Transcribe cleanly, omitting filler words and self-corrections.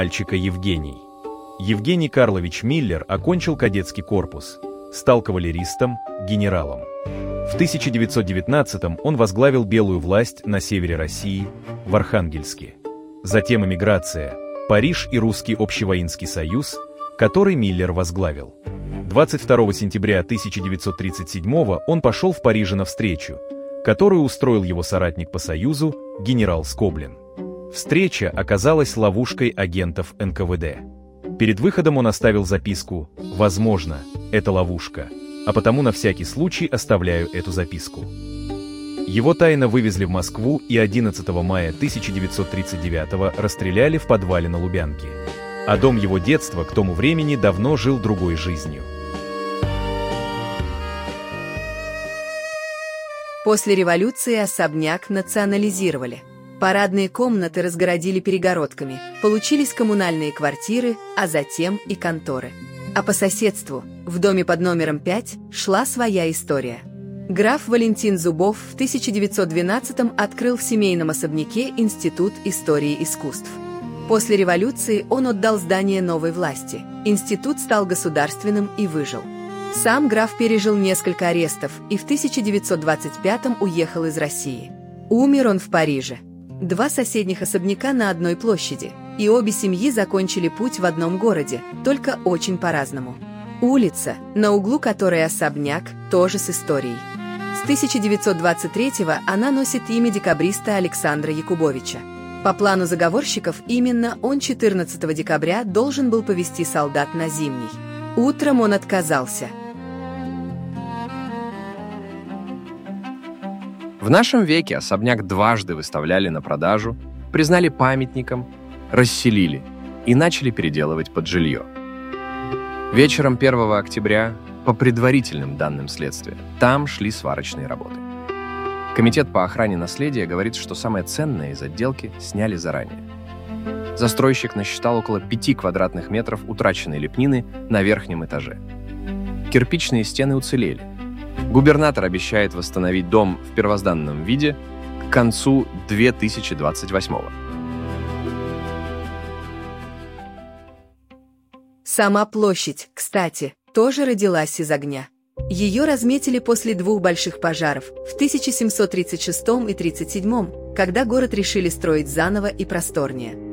мальчика Евгений. Евгений Карлович Миллер окончил кадетский корпус, стал кавалеристом, генералом. В 1919-м он возглавил белую власть на севере России, в Архангельске. Затем эмиграция, Париж и Русский общевоинский союз, который Миллер возглавил. 22 сентября 1937-го он пошел в Париже на встречу, которую устроил его соратник по союзу, генерал Скоблин. Встреча оказалась ловушкой агентов НКВД. Перед выходом он оставил записку «Возможно, это ловушка, а потому на всякий случай оставляю эту записку». Его тайно вывезли в Москву и 11 мая 1939-го расстреляли в подвале на Лубянке. А дом его детства к тому времени давно жил другой жизнью. После революции особняк национализировали. Парадные комнаты разгородили перегородками, получились коммунальные квартиры, а затем и конторы. А по соседству, в доме под номером 5, шла своя история. Граф Валентин Зубов в 1912-м открыл в семейном особняке Институт истории искусств. После революции он отдал здание новой власти. Институт стал государственным и выжил. Сам граф пережил несколько арестов и в 1925-м уехал из России. Умер он в Париже. 2 соседних особняка на одной площади, и обе семьи закончили путь в одном городе, только очень по-разному. Улица, на углу которой особняк, тоже с историей. С 1923-го она носит имя декабриста Александра Якубовича. По плану заговорщиков именно он 14 декабря должен был повести солдат на Зимний. Утром он отказался. В нашем веке особняк дважды выставляли на продажу, признали памятником, расселили и начали переделывать под жилье. Вечером 1 октября, по предварительным данным следствия, там шли сварочные работы. Комитет по охране наследия говорит, что самое ценное из отделки сняли заранее. Застройщик насчитал около 5 квадратных метров утраченной лепнины на верхнем этаже. Кирпичные стены уцелели. Губернатор обещает восстановить дом в первозданном виде к концу 2028-го. Сама площадь, кстати, тоже родилась из огня. Ее разметили после 2 больших пожаров в 1736 и 1737, когда город решили строить заново и просторнее.